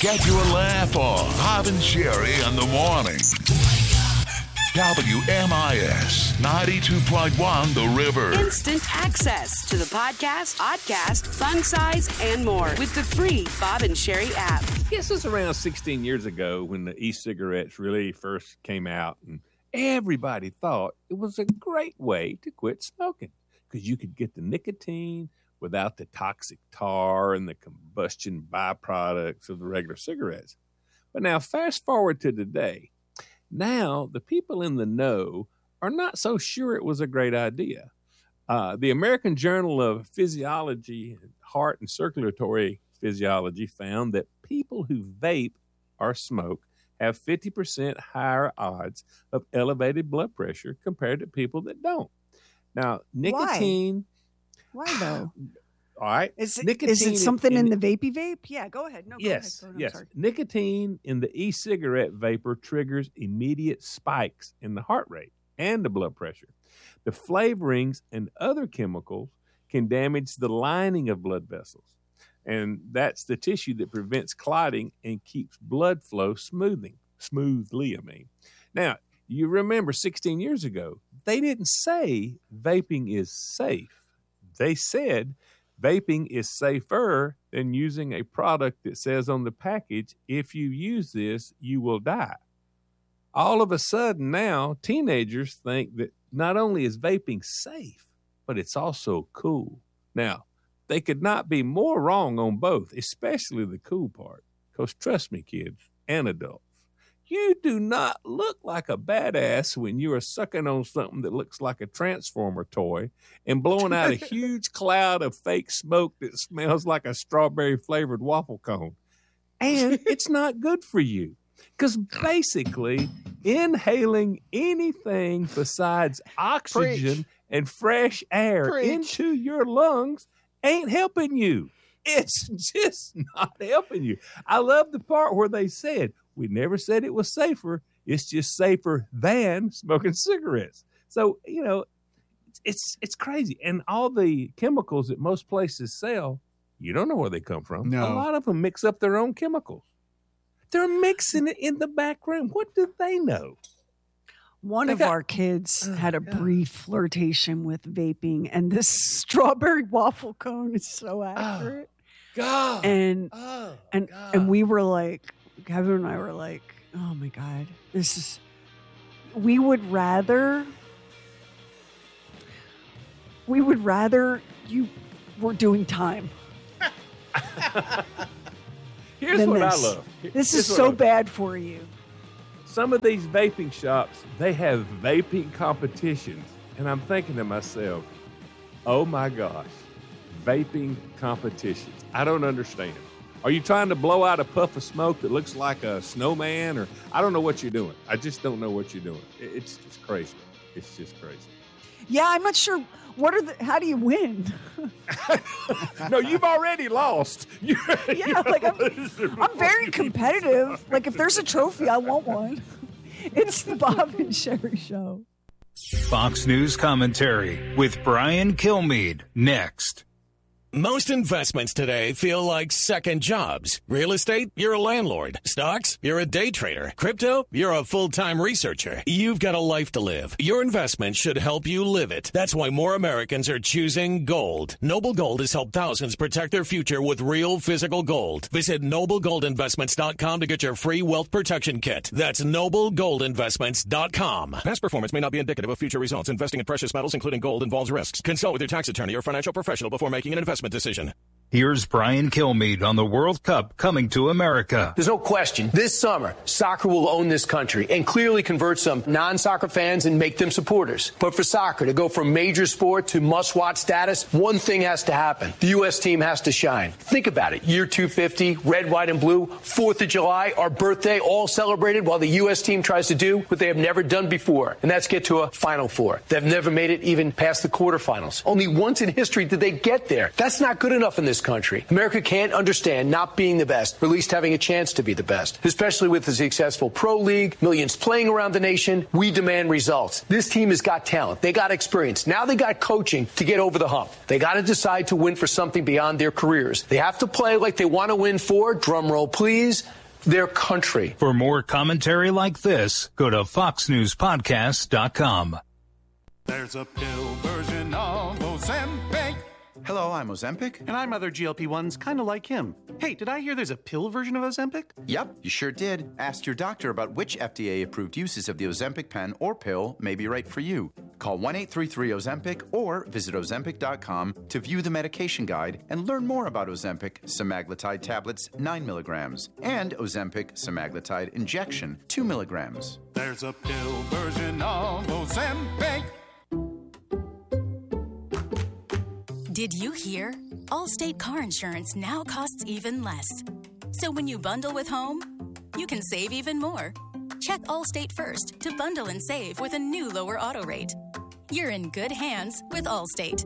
Get your laugh on. Bob and Sherry in the morning. WMIS 92.1 The River. Instant access to the podcast, podcast, fun size, and more with the free Bob and Sherry app. This was around 16 years ago when the e-cigarettes really first came out, and everybody thought it was a great way to quit smoking because you could get the nicotine without the toxic tar and the combustion byproducts of the regular cigarettes. But now fast forward to today. Now, the people in the know are not so sure it was a great idea. The American Journal of Physiology, Heart and Circulatory Physiology found that people who vape or smoke have 50% higher odds of elevated blood pressure compared to people that don't. Now, nicotine... Why though? All right. Is it something in the vapey vape? Yeah, go ahead. No, yes, go ahead. yes. Sorry. Nicotine in the e-cigarette vapor triggers immediate spikes in the heart rate and the blood pressure. The flavorings and other chemicals can damage the lining of blood vessels, and that's the tissue that prevents clotting and keeps blood flow smoothly. Now, you remember 16 years ago, they didn't say vaping is safe. They said vaping is safer than using a product that says on the package, if you use this, you will die. All of a sudden now, teenagers think that not only is vaping safe, but it's also cool. Now, they could not be more wrong on both, especially the cool part. Because trust me, kids and adults, you do not look like a badass when you are sucking on something that looks like a Transformer toy and blowing out a huge cloud of fake smoke that smells like a strawberry-flavored waffle cone. And it's not good for you because basically inhaling anything besides oxygen and fresh air into your lungs ain't helping you. It's just not helping you. I love the part where they said, we never said it was safer. It's just safer than smoking cigarettes. So, you know, it's crazy. And all the chemicals that most places sell, you don't know where they come from. No. A lot of them mix up their own chemicals. They're mixing it in the back room. What do they know? One of our kids had a brief flirtation with vaping, and this strawberry waffle cone is so accurate. God. And we were like, Kevin and I were like, oh my God, we would rather you were doing time. Here's what I love. This is so bad for you. Some of these vaping shops, they have vaping competitions. And I'm thinking to myself, oh my gosh, vaping competitions. I don't understand. Are you trying to blow out a puff of smoke that looks like a snowman? Or I don't know what you're doing. I just don't know what you're doing. It's just crazy. It's just crazy. Yeah, I'm not sure. How do you win? No, you've already lost. I'm very competitive. Like, if there's a trophy, I want one. It's the Bob and Sherry Show. Fox News commentary with Brian Kilmeade next. Most investments today feel like second jobs. Real estate, you're a landlord. Stocks, you're a day trader. Crypto, you're a full-time researcher. You've got a life to live. Your investment should help you live it. That's why more Americans are choosing gold. Noble Gold has helped thousands protect their future with real physical gold. Visit NobleGoldInvestments.com to get your free wealth protection kit. That's NobleGoldInvestments.com. Past performance may not be indicative of future results. Investing in precious metals, including gold, involves risks. Consult with your tax attorney or financial professional before making an investment decision. Here's Brian Kilmeade on the World Cup coming to America. There's no question. This summer, soccer will own this country and clearly convert some non-soccer fans and make them supporters. But for soccer to go from major sport to must-watch status, one thing has to happen. The U.S. team has to shine. Think about it. Year 250, red, white, and blue, 4th of July, our birthday, all celebrated while the U.S. team tries to do what they have never done before, and that's get to a Final Four. They've never made it even past the quarterfinals. Only once in history did they get there. That's not good enough in this this country. America can't understand not being the best, or at least having a chance to be the best, especially with the successful pro league, millions playing around the nation. We demand results. This team has got talent. They got experience. Now they got coaching to get over the hump. They got to decide to win for something beyond their careers. They have to play like they want to win for, drum roll please, their country. For more commentary like this, go to foxnewspodcast.com. There's a pill version of Ozempic. Hello, I'm Ozempic. And I'm other GLP-1s kind of like him. Hey, did I hear there's a pill version of Ozempic? Yep, you sure did. Ask your doctor about which FDA-approved uses of the Ozempic pen or pill may be right for you. Call 1-833-OZEMPIC or visit Ozempic.com to view the medication guide and learn more about Ozempic semaglutide tablets 9 milligrams and Ozempic semaglutide injection 2 milligrams. There's a pill version of Ozempic. Did you hear? Allstate car insurance now costs even less. So when you bundle with home, you can save even more. Check Allstate first to bundle and save with a new lower auto rate. You're in good hands with Allstate.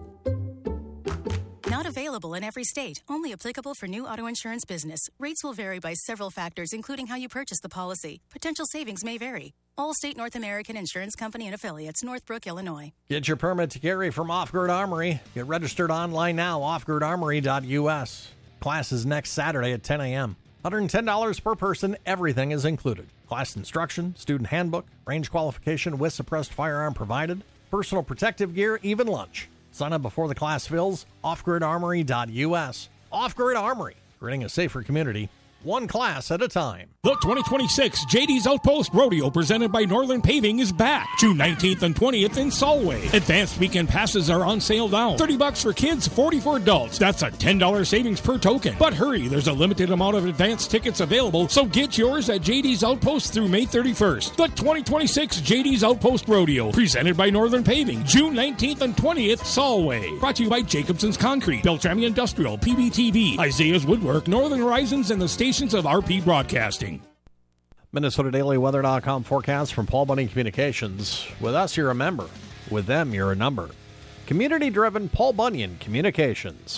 Not available in every state. Only applicable for new auto insurance business. Rates will vary by several factors, including how you purchase the policy. Potential savings may vary. Allstate North American Insurance Company and Affiliates, Northbrook, Illinois. Get your permit to carry from Off-Grid Armory. Get registered online now, offgridarmory.us. Class is next Saturday at 10 a.m. $110 per person. Everything is included. Class instruction, student handbook, range qualification with suppressed firearm provided, personal protective gear, even lunch. Sign up before the class fills. Offgridarmory.us. Off-Grid Armory, creating a safer community, one class at a time. The 2026 JD's Outpost Rodeo presented by Northern Paving is back. June 19th and 20th in Solway. Advanced weekend passes are on sale now. $30 for kids, $40 for adults. That's a $10 savings per token. But hurry, there's a limited amount of advanced tickets available, so get yours at JD's Outpost through May 31st. The 2026 JD's Outpost Rodeo presented by Northern Paving. June 19th and 20th, Solway. Brought to you by Jacobson's Concrete, Beltrami Industrial, PBTV, Isaiah's Woodwork, Northern Horizons, and the stations of RP Broadcasting. MinnesotaDailyWeather.com forecast from Paul Bunyan Communications. With us, you're a member. With them, you're a number. Community-driven Paul Bunyan Communications.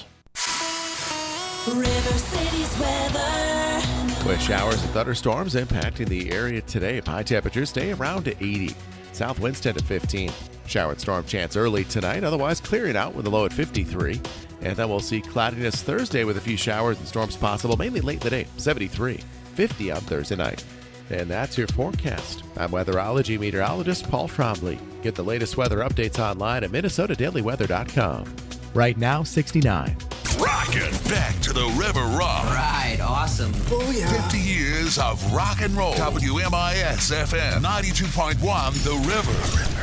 River City's weather. With showers and thunderstorms impacting the area today, high temperatures stay around to 80. South winds 10 to 15. Shower and storm chance early tonight, otherwise clearing out with a low at 53. And then we'll see cloudiness Thursday with a few showers and storms possible, mainly late in the day, 73. 50 on Thursday night. And that's your forecast. I'm weatherology meteorologist Paul Trombley. Get the latest weather updates online at MinnesotaDailyWeather.com. Right now, 69. Rockin' back to the River Rock. Right, awesome. Oh, yeah. 50 years of rock and roll. WMIS FM 92.1 The River.